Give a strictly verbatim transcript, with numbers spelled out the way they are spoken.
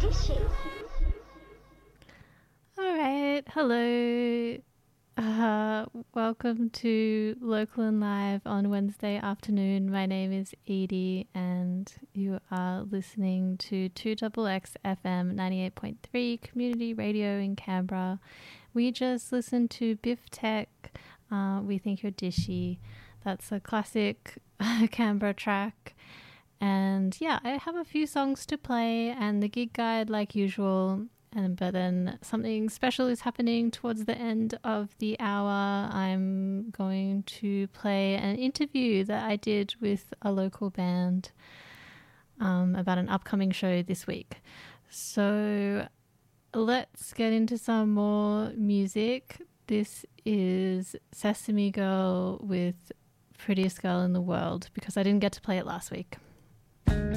All right, hello. Uh, welcome to Local and Live on Wednesday afternoon. My name is Edie and you are listening to two X X F M ninety-eight point three Community Radio in Canberra. We just listened to Biff Tech, uh, We Think You're Dishy. That's a classic Canberra track. And yeah, I have a few songs to play and the gig guide like usual. And but then something special is happening towards the end of the hour. I'm going to play an interview that I did with a local band um, about an upcoming show this week. So let's get into some more music. This is Sesame Girl with Prettiest Girl in the World because I didn't get to play it last week.